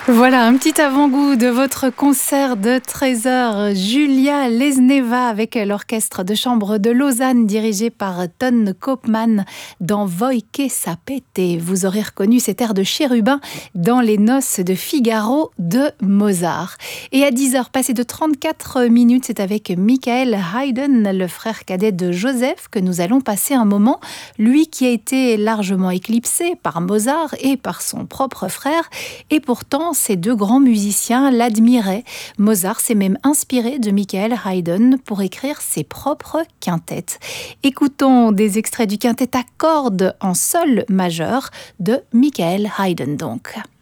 Voilà un petit avant-goût de votre concert de 13h. Julia Lesneva avec l'orchestre de chambre de Lausanne dirigé par Ton Koopman dans Voi che sapete. Vous aurez reconnu cet air de chérubin dans Les Noces de Figaro de Mozart. Et à 10h passé de 34 minutes, c'est avec Michael Haydn, le frère cadet de Joseph, que nous allons passer un moment. Lui qui a été largement éclipsé par Mozart et par son propre frère. Et pourtant, ces deux grands musiciens l'admiraient. Mozart s'est même inspiré de Michael Haydn pour écrire ses propres quintettes. Écoutons des extraits du quintet à cordes en sol majeur de Michael Haydn donc.